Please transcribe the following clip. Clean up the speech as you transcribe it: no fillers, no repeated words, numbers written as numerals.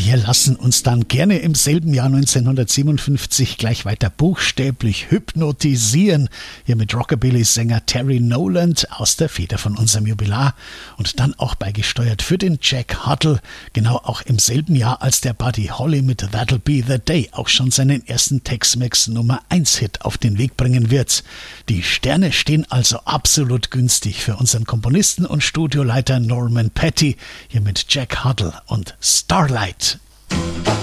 Wir lassen uns dann gerne im selben Jahr 1957 gleich weiter buchstäblich hypnotisieren. Hier mit Rockabilly-Sänger Terry Noland aus der Feder von unserem Jubilar und dann auch beigesteuert für den Jack Huddle, genau auch im selben Jahr, als der Buddy Holly mit That'll Be the Day auch schon seinen ersten Tex-Mex Nummer 1 Hit auf den Weg bringen wird. Die Sterne stehen also absolut günstig für unseren Komponisten und Studioleiter Norman Petty, hier mit Jack Huddle und Starlight.